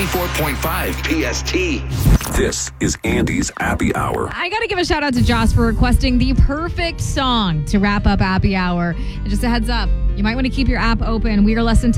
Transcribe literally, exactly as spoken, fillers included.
ninety-four point five P S T. This is Andy's Happy Hour. I got to give a shout out to Joss for requesting the perfect song to wrap up Happy Hour. And just a heads up, you might want to keep your app open. We are less than